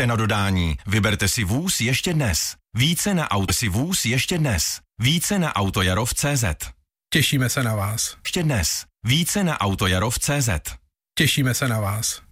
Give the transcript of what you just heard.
Nečekejte na dodání. Vyberte si vůz ještě dnes. Více na autojarov.cz. Těšíme se na vás. Ještě dnes. Více na autojarov.cz. Těšíme se na vás.